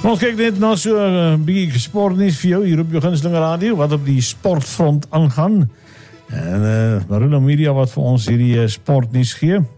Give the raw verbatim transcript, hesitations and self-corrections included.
Ons kyk net na so 'n uh, bietjie sportnuus vir jou hier op jou gunsteling radio wat op die sportfront aangaan. En uh, Marula Media wat vir ons hierdie uh, sportnuus gee.